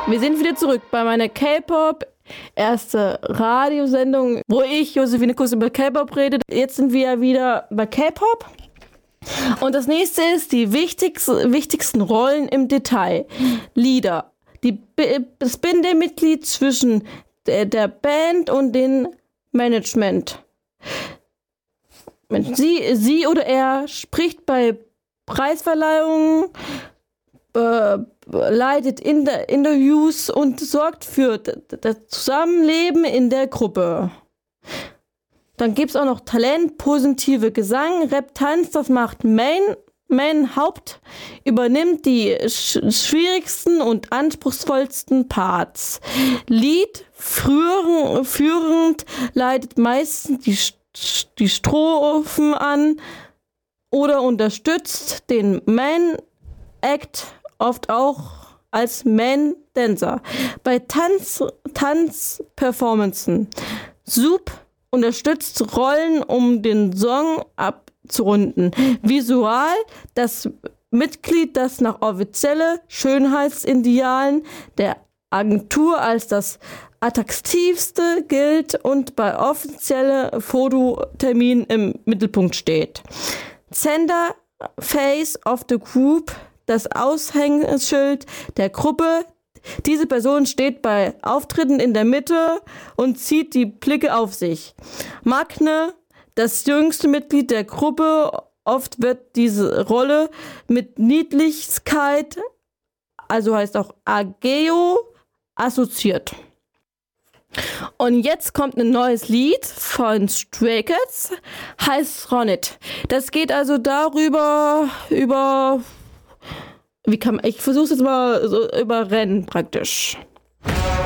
Wir sind wieder zurück bei meiner K-Pop erste Radiosendung, wo ich, Josephine Kuss, über K-Pop rede. Jetzt sind wir ja wieder bei K-Pop. Und das nächste ist die wichtigsten Rollen im Detail. Lieder. Das Bindemitglied zwischen der Band und dem Management. Sie oder er spricht bei Preisverleihungen, leitet Interviews und sorgt für das Zusammenleben in der Gruppe. Dann gibt es auch noch Talent, positive Gesang, Rap, Tanz, das macht Main Haupt, übernimmt die schwierigsten und anspruchsvollsten Parts. Lied, führend, leitet meistens die Strophen an oder unterstützt den Main Act, oft auch als Main Dancer. Bei Tanzperformancen unterstützt Rollen, um den Song abzurunden. Visual, das Mitglied, das nach offiziellen Schönheitsidealen der Agentur als das attraktivste gilt und bei offiziellen Fototerminen im Mittelpunkt steht. Center Face of the Group, das Aushängeschild der Gruppe. Diese Person steht bei Auftritten in der Mitte und zieht die Blicke auf sich. Magne, das jüngste Mitglied der Gruppe, oft wird diese Rolle mit Niedlichkeit, also heißt auch Ageo, assoziiert. Und jetzt kommt ein neues Lied von Stray Cats, heißt Ronit. Das geht also darüber, ich versuche es jetzt mal so über Rennen praktisch.